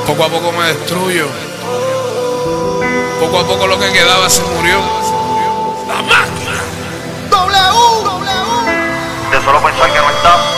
Poco a poco me destruyo. Poco a poco lo que quedaba se murió. La máquina. De solo pensar que no está.